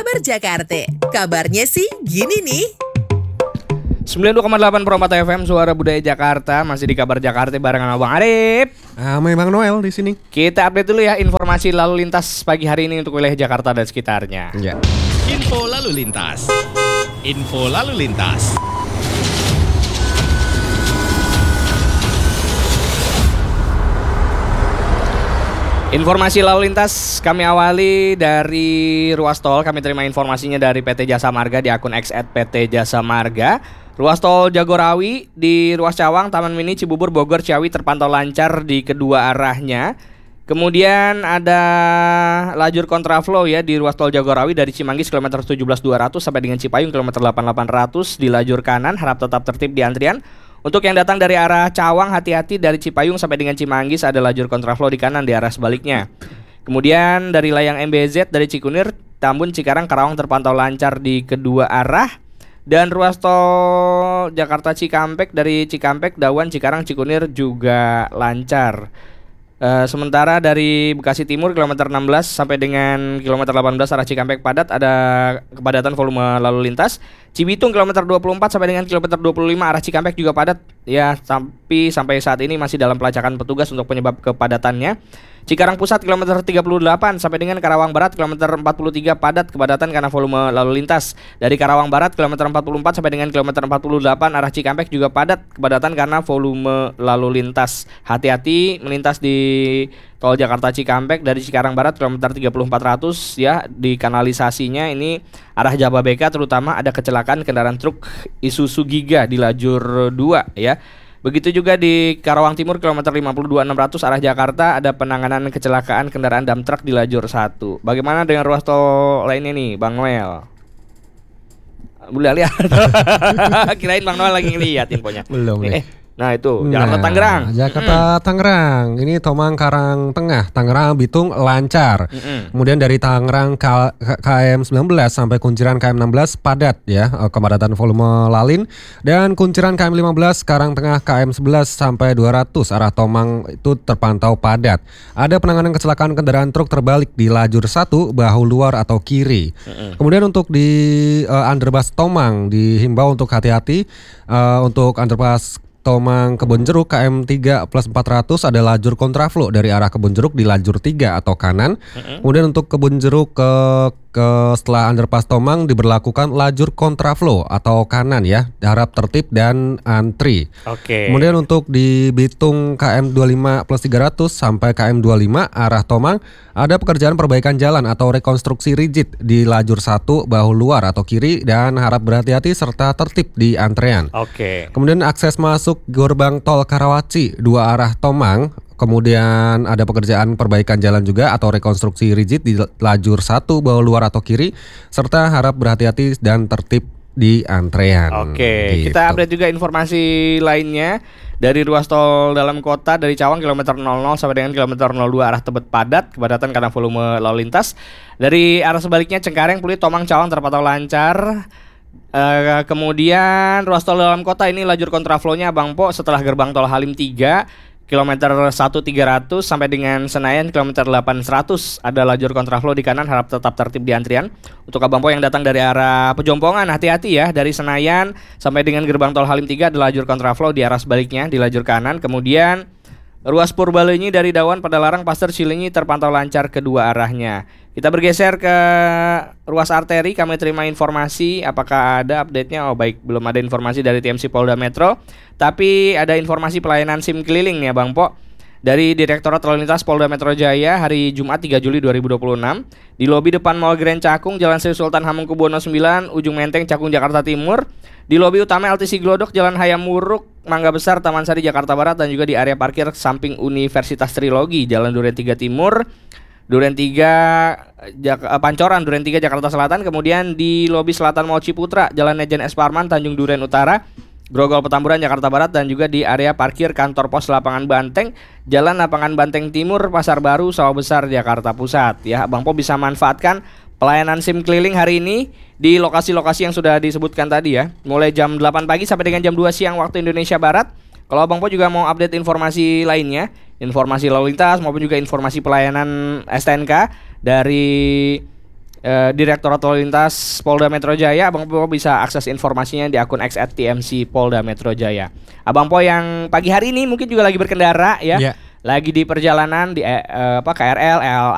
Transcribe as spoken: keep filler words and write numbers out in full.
Kabar Jakarta. Kabarnya sih gini nih. sembilan puluh dua koma delapan Pro empat F M Suara Budaya Jakarta. Masih di Kabar Jakarta barengan Abang Arif. Sama Bang Noel di sini. Kita update dulu ya informasi lalu lintas pagi hari ini untuk wilayah Jakarta dan sekitarnya. Ya. Info lalu lintas. Info lalu lintas. Informasi lalu lintas kami awali dari ruas tol. Kami terima informasinya dari P T Jasa Marga di akun X at P T Jasa Marga. Ruas tol Jagorawi di ruas Cawang, Taman Mini, Cibubur, Bogor, Ciawi terpantau lancar di kedua arahnya. Kemudian ada lajur kontraflow ya di ruas tol Jagorawi dari Cimanggis kilometer tujuh belas dua ratus sampai dengan Cipayung kilometer delapan delapan ratus di lajur kanan. Harap tetap tertib di antrian. Untuk yang datang dari arah Cawang, hati-hati dari Cipayung sampai dengan Cimanggis ada lajur kontraflow di kanan di arah sebaliknya. Kemudian dari layang M B Z dari Cikunir, Tambun, Cikarang, Karawang terpantau lancar di kedua arah. Dan ruas tol Jakarta Cikampek dari Cikampek, Dawan, Cikarang, Cikunir juga lancar. Uh, sementara dari Bekasi Timur kilometer enam belas sampai dengan kilometer delapan belas arah Cikampek padat, ada kepadatan volume lalu lintas. Cibitung kilometer dua puluh empat sampai dengan kilometer dua puluh lima arah Cikampek juga padat ya, tapi sampai saat ini masih dalam pelacakan petugas untuk penyebab kepadatannya. Cikarang Pusat kilometer tiga puluh delapan sampai dengan Karawang Barat kilometer empat puluh tiga padat kepadatan karena volume lalu lintas. Dari Karawang Barat kilometer empat puluh empat sampai dengan kilometer empat puluh delapan arah Cikampek juga padat kepadatan karena volume lalu lintas. Hati-hati melintas di tol Jakarta Cikampek dari Cikarang Barat kilometer tiga puluh empat ratus ya, di kanalisasinya ini arah Jababeka terutama ada kecelakaan kendaraan truk Isuzu Giga di lajur dua ya. Begitu juga di Karawang Timur kilometer lima puluh dua enam ratus arah Jakarta ada penanganan kecelakaan kendaraan dump truck di lajur satu. Bagaimana dengan ruas tol lainnya nih, Bang Noel? Boleh lihat. Kirain Bang Noel lagi ngeliat infonya. Belum nih. Eh, nah itu Jakarta Nah, Tangerang. Jakarta Mm-mm. Tangerang. Ini Tomang Karang Tengah, Tangerang Bitung lancar. Mm-mm. Kemudian dari Tangerang K- K- KM sembilan belas sampai Kunciran K M enam belas padat ya, eh, kepadatan volume lalin. Dan Kunciran K M lima belas Karang Tengah K M sebelas sampai dua ratus arah Tomang itu terpantau padat. Ada penanganan kecelakaan kendaraan truk terbalik di lajur satu bahu luar atau kiri. Mm-mm. Kemudian untuk di uh, underpass Tomang dihimbau untuk hati-hati uh, untuk underpass Tomang Kebonjeruk K M tiga plus empat ratus ada lajur kontraflow dari arah Kebonjeruk di lajur tiga atau kanan. Mm-hmm. Kemudian untuk Kebonjeruk ke ke setelah underpass Tomang diberlakukan lajur kontraflow atau kanan ya. Harap tertib dan antri. Oke. Okay. Kemudian untuk di Bitung K M dua puluh lima plus tiga ratus sampai K M dua puluh lima arah Tomang ada pekerjaan perbaikan jalan atau rekonstruksi rigid di lajur satu bahu luar atau kiri dan harap berhati-hati serta tertib di antrean. Oke. Okay. Kemudian akses masuk gerbang tol Karawaci dua arah Tomang. Kemudian ada pekerjaan perbaikan jalan juga atau rekonstruksi rigid di lajur satu bahu luar atau kiri serta harap berhati-hati dan tertib di antrean. Oke, gitu. Kita update juga informasi lainnya dari ruas tol dalam kota dari Cawang kilometer nol nol sampai dengan kilometer nol dua arah Tebet padat kepadatan karena volume lalu lintas. Dari arah sebaliknya Cengkareng, Pluit, Tomang, Cawang terpantau lancar. Uh, kemudian ruas tol dalam kota ini lajur kontraflow-nya Bang Po setelah gerbang tol Halim tiga kilometer satu tiga ratus sampai dengan Senayan kilometer delapan seratus ada lajur kontraflow di kanan, harap tetap tertib di antrian. Untuk Abang Po yang datang dari arah Pejompongan hati-hati ya, dari Senayan sampai dengan gerbang tol Halim tiga ada lajur kontraflow di arah sebaliknya di lajur kanan. Kemudian ruas Purbalenyi dari Dawan Padalarang Pasir Cilenyi terpantau lancar kedua arahnya. Kita bergeser ke ruas arteri, kami terima informasi apakah ada update-nya. Oh baik, belum ada informasi dari T M C Polda Metro, tapi ada informasi pelayanan SIM keliling nih ya Bang Po. Dari Direktorat Lalu Lintas Polda Metro Jaya hari Jumat tiga Juli dua ribu dua puluh enam di lobi depan Mall Grand Cakung, Jalan Sri Sultan Hamengkubuwono sembilan, Ujung Menteng, Cakung, Jakarta Timur. Di lobi utama L T C Glodok, Jalan Hayam Muruk, Mangga Besar, Taman Sari, Jakarta Barat. Dan juga di area parkir samping Universitas Trilogi, Jalan Duren tiga Timur, Duren tiga Jak- Pancoran, Duren tiga Jakarta Selatan. Kemudian di lobi selatan Mall Ciputra, Jalan Nejen S. Parman, Tanjung Duren Utara, Grogol Petamburan, Jakarta Barat. Dan juga di area parkir kantor pos Lapangan Banteng, Jalan Lapangan Banteng Timur, Pasar Baru, Sawah Besar, Jakarta Pusat. Ya, Bang Po bisa manfaatkan pelayanan SIM keliling hari ini di lokasi-lokasi yang sudah disebutkan tadi ya. Mulai jam delapan pagi sampai dengan jam dua siang waktu Indonesia Barat. Kalau Bang Po juga mau update informasi lainnya, informasi lalu lintas maupun juga informasi pelayanan S T N K dari eh, Direktorat Lalu Lintas Polda Metro Jaya. Abang Po bisa akses informasinya di akun X at T M C Polda Metro Jaya. Abang Po yang pagi hari ini mungkin juga lagi berkendara ya. Iya. Lagi di perjalanan di eh, eh, apa K R L,